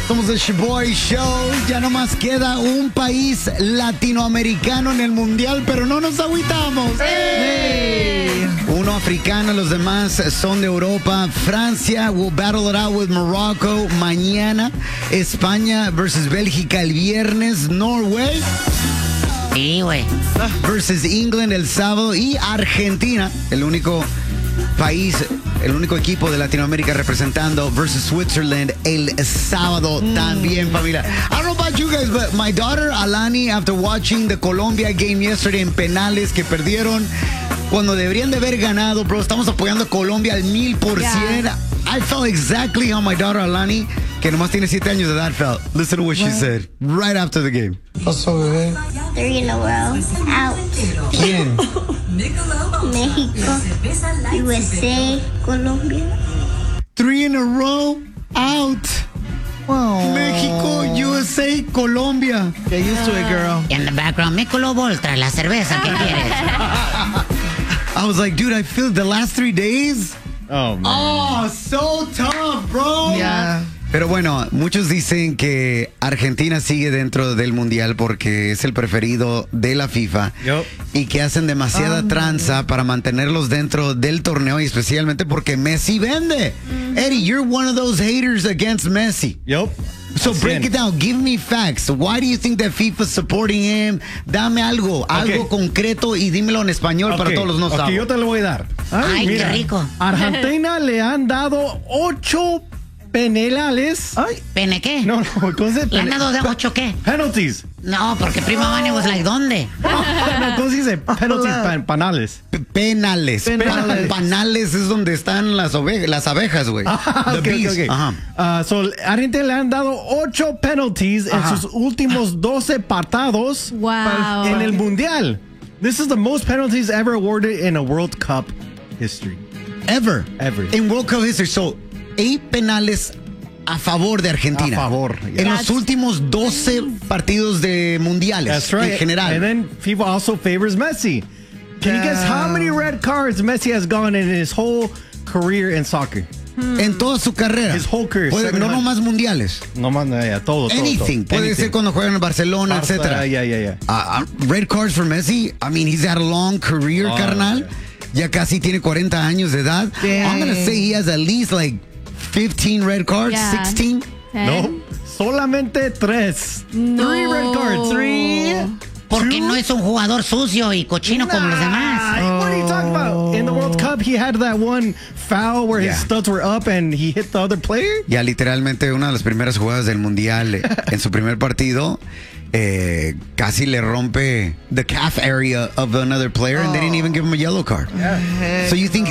Somos el Shoboy Show. Ya nomás queda un país latinoamericano en el mundial, pero no nos agüitamos. ¡Hey! Uno africano, los demás son de Europa. Francia will battle it out with Morocco mañana. España versus Bélgica el viernes. Norway Sí, güey. versus England el sábado. Y Argentina, el único país, el único equipo de Latinoamérica representando versus Switzerland el sábado también, familia. I don't know about you guys, but my daughter Alani, after watching the Colombia game yesterday en penales que perdieron cuando deberían de haber ganado, bro, estamos apoyando a Colombia al 1000%. Yeah. I felt exactly how my daughter Alani, que nomás tiene 7 años de edad, felt. Listen to what she said right after the game. Pasó, bebé. 3 in a row. Out. ¿Quién? México, USA, Colombia. 3 in a row, out. México, USA, Colombia. Get used to it, girl. In the background, Michelob Ultra, la cerveza, ¿qué quieres? I was like, dude, I feel the last 3 days. Oh, man. Oh, so tough, bro. Yeah. Pero bueno, muchos dicen que Argentina sigue dentro del mundial porque es el preferido de la FIFA Yup. y que hacen demasiada tranza para mantenerlos dentro del torneo y especialmente porque Messi vende. Eddie, you're one of those haters against Messi. Yup. So Así break es. it down. Give me facts. Why do you think that FIFA's supporting him? Dame algo concreto y dímelo en español para todos los no saben. yo te lo voy a dar. Ay, qué rico. Argentina le han dado 8 penales. Ay. ¿Pene qué? No, ¿cómo se ¿Le han dado de 8 qué? Penalties. No, porque Prima Vane was like, ¿dónde? No, ¿cómo se dice? Penalties, panales. Penales. Penales. Panales es donde están las abejas, güey. The bees. Okay. Ajá. So, Argentina le han dado 8 penalties en sus últimos 12 partidos Wow. en el Mundial. This is the most penalties ever awarded in a World Cup history. Ever. Ever. In World Cup history. So, 8 penales a favor de Argentina. A favor, yeah. En los últimos 12 partidos de mundiales. That's right. En general. And then FIFA also favors Messi. Can you guess how many red cards Messi has gone in his whole career in soccer? En toda su carrera. His whole career, No 700. nomás mundiales. No más, todo. Anything. Puede Anything. ser cuando juegan en Barcelona, Barça, etcétera. yeah. Red cards for Messi. I mean, he's had a long career, carnal. yeah. Ya casi tiene 40 años de edad. I'm going to say he has at least like 15 red cards, Yeah. 16. No, solamente 3. No. 3 red cards. 3. Porque no es un jugador sucio y cochino como los demás. What are you talking about? In the World Cup, he had that one foul where his studs were up and he hit the other player. Ya literalmente una de las primeras jugadas del Mundial en su primer partido. Casi le rompe the calf area of another player and they didn't even give him a yellow card. So you think